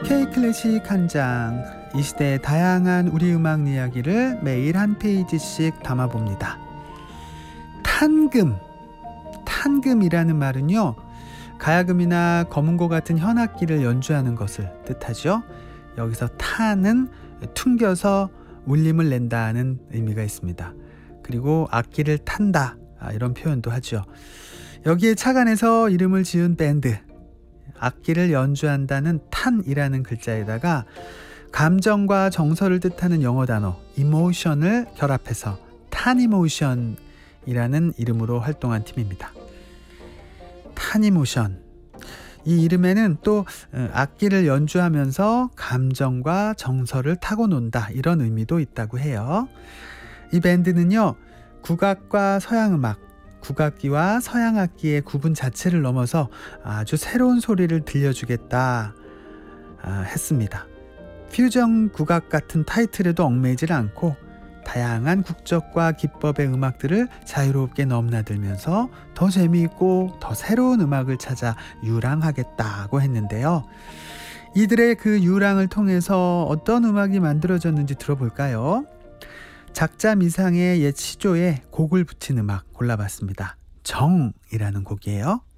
K클래식 한 장, 이 시대의 다양한 우리 음악 이야기를 매일 한 페이지씩 담아봅니다. 탄금이라는 말은요, 가야금이나 검은고 같은 현악기를 연주하는 것을 뜻하죠. 여기서 탄은 퉁겨서 울림을 낸다는 의미가 있습니다. 그리고 악기를 탄다, 이런 표현도 하죠. 여기에 착안해서 이름을 지은 밴드, 악기를 연주한다는 탄이라는 글자에다가 감정과 정서를 뜻하는 영어 단어 emotion을 결합해서 탄이모션이라는 이름으로 활동한 팀입니다. 탄이모션, 이 이름에는 또 악기를 연주하면서 감정과 정서를 타고 논다, 이런 의미도 있다고 해요. 이 밴드는요, 국악과 서양음악, 국악기와 서양악기의 구분 자체를 넘어서 아주 새로운 소리를 들려주겠다 했습니다. 퓨전 국악 같은 타이틀에도 얽매이질 않고 다양한 국적과 기법의 음악들을 자유롭게 넘나들면서 더 재미있고 더 새로운 음악을 찾아 유랑하겠다고 했는데요. 이들의 그 유랑을 통해서 어떤 음악이 만들어졌는지 들어볼까요? 작자 미상의 옛 시조에 곡을 붙인 음악 골라봤습니다. 정이라는 곡이에요.